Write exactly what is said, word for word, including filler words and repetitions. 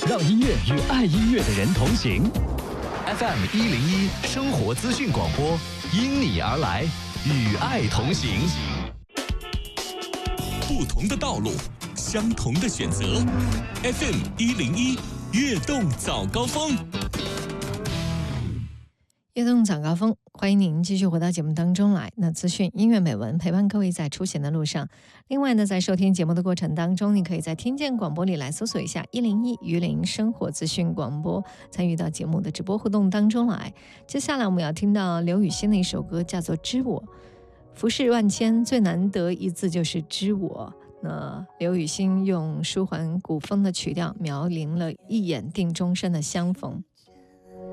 让音乐与爱音乐的人同行。F M 一零一生活资讯广播，因你而来，与爱同行。 不同的道路，相同的选择。F M 一零一悦动早高峰。 悦动早高峰，欢迎您继续回到节目当中来。那资讯、音乐、美文陪伴各位在出行的路上。另外呢，在收听节目的过程当中，你可以在听见广播里来搜索一下一零一鱼林生活资讯广播，参与到节目的直播互动当中来。接下来我们要听到刘雨昕的一首歌，叫做《知我》。浮世万千，最难得一字就是知我。那刘雨昕用舒缓古风的曲调，描临了一眼定终身的相逢。